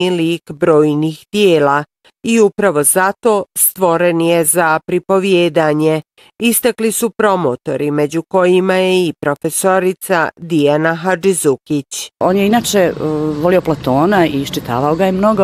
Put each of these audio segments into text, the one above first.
lik brojnih dijela i upravo zato stvoren je za pripovijedanje, istakli su promotori, među kojima je i profesorica Dijana Hadžizukić. On je inače volio Platona i iščitavao ga je mnogo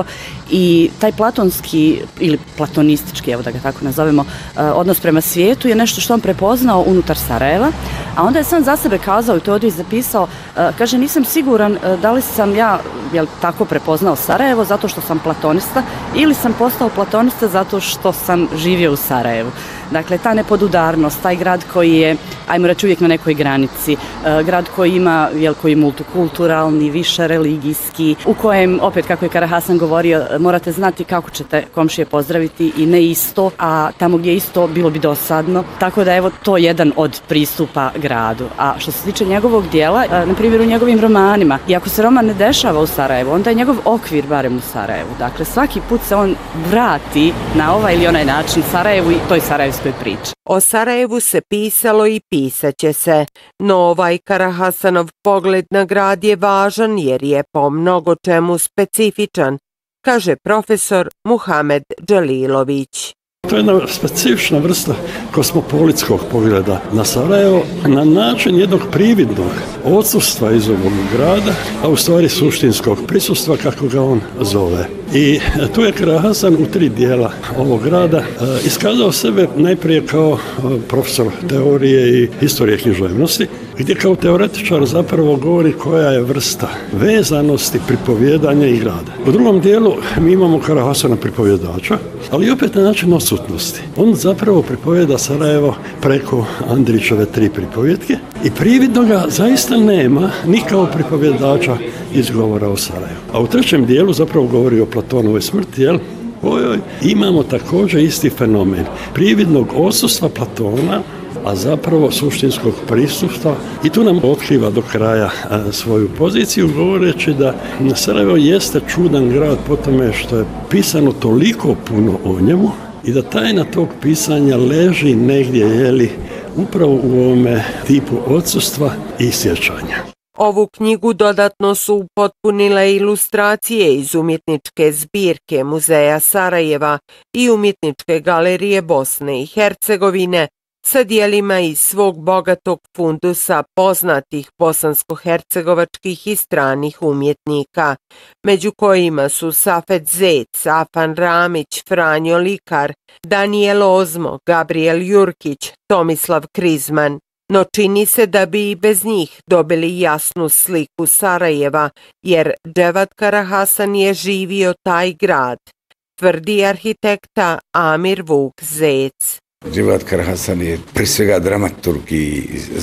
i taj platonski ili platonistički, evo da ga tako nazovemo, odnos prema svijetu je nešto što on prepoznao unutar Sarajeva, a onda je sam za sebe kazao i to ovdje zapisao, kaže nisam siguran da li sam ja tako prepoznao Sarajevo zato što sam platonista ili sam postao platonista zato što sam živio u Sarajevu. Dakle, ta nepodudarnost, taj grad koji je, ajmo reći, uvijek na nekoj granici, grad koji ima, koji je multikulturalni, više religijski, u kojem, opet kako je Kara Hasan govorio, morate znati kako ćete komšije pozdraviti i ne isto, a tamo gdje je isto bilo bi dosadno. Tako da evo to je jedan od pristupa gradu. A što se tiče njegovog dijela, na primjer u njegovim romanima, i ako se roman ne dešava u Sarajevu, onda je njegov okvir barem u Sarajevu. Dakle, svaki put se on vrati na ovaj ili onaj način Sarajevu i toj sarajevskoj priči. O Sarajevu se pisalo i pisaće se, no ovaj Kara Hasanov pogled na grad je važan jer je po mnogo čemu specifičan, kaže profesor Muhamed Dželilović. To je jedna specifična vrsta kosmopolitskog pogleda na Sarajevo na način jednog prividnog odsustva iz ovog grada, a u stvari suštinskog prisustva kako ga on zove. I tu je Kara Hasan u 3 dijela ovog grada iskazao sebe najprije kao profesor teorije i historije književnosti, gdje kao teoretičar zapravo govori koja je vrsta vezanosti pripovjedanja i grada. U drugom dijelu mi imamo Kara Hasana pripovjedača, ali opet na način odsutnosti. On zapravo pripovjeda Sarajevo preko Andrićeve 3 pripovjetke i prividno ga zaista nema ni kao pripovjedača iz govora o Sarajevu. A u 3. dijelu zapravo govori o Platonovoj smrti, kojoj imamo također isti fenomen prividnog odsustva Platona, a zapravo suštinskog prisustva, i tu nam otkriva do kraja svoju poziciju govoreći da Sarajevo jeste čudan grad po tome što je pisano toliko puno o njemu i da tajna tog pisanja leži negdje upravo u ovome tipu odsustva i sjećanja. Ovu knjigu dodatno su upotpunile ilustracije iz umjetničke zbirke Muzeja Sarajeva i umjetničke galerije Bosne i Hercegovine sa dijelima iz svog bogatog fundusa poznatih bosansko-hercegovačkih i stranih umjetnika, među kojima su Safet Zec, Afan Ramić, Franjo Likar, Danijel Ozmo, Gabriel Jurkić, Tomislav Krizman. No čini se da bi i bez njih dobili jasnu sliku Sarajeva, jer Dževad Kara Hasan je živio taj grad, tvrdi arhitekta Amir Vuk Zec. Dževad Kara Hasan je prije svega dramaturg i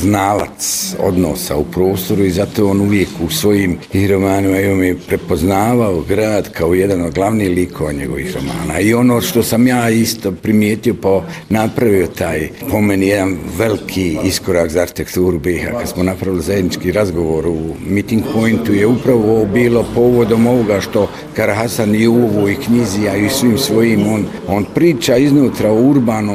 znalac odnosa u prostoru i zato on uvijek u svojim romanima je prepoznavao grad kao jedan od glavnih likova njegovih romana. I ono što sam ja isto primijetio pa napravio taj po meni jedan veliki iskorak za arhitekturu BiH. Kad smo napravili zajednički razgovor u Meeting Pointu je upravo bilo povodom ovoga što Kara Hasan i u ovoj knjizi, a i svim svojim on priča iznutra o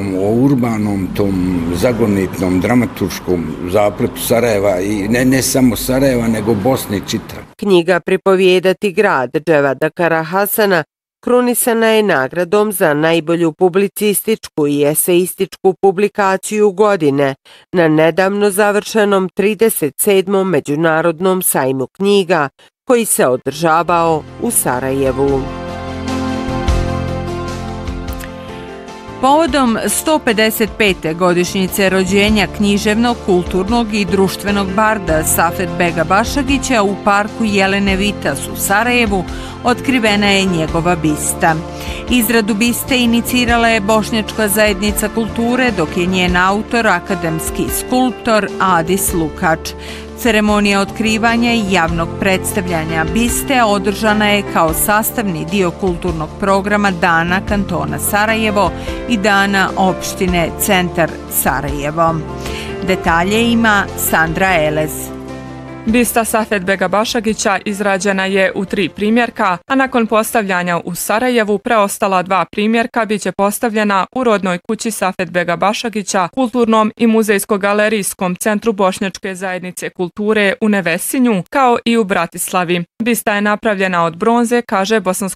urbanom tom zagonitnom dramaturškom zapletu Sarajeva i ne samo Sarajeva nego Bosne čitave. Knjiga Pripovijedati grad Dževada Kara Hasana krunisana je nagradom za najbolju publicističku i eseističku publikaciju godine na nedavno završenom 37. Međunarodnom sajmu knjiga koji se održavao u Sarajevu. Povodom 155. godišnjice rođenja književnog, kulturnog i društvenog barda Safet Bega Bašagića u parku Jelene Vitas u Sarajevu otkrivena je njegova bista. Izradu biste inicirala je Bošnjačka zajednica kulture, dok je njen autor akademski skulptor Adis Lukač. Ceremonija otkrivanja i javnog predstavljanja biste održana je kao sastavni dio kulturnog programa Dana kantona Sarajevo i Dana opštine Centar Sarajevo. Detalje ima Sandra Elez. Bista Safet Bega Bašagića izrađena je u 3 primjerka, a nakon postavljanja u Sarajevu preostala 2 primjerka biće postavljena u rodnoj kući Safet Bega Bašagića, kulturnom i muzejsko-galerijskom centru Bošnjačke zajednice kulture u Nevesinju, kao i u Bratislavi. Bista je napravljena od bronze, kaže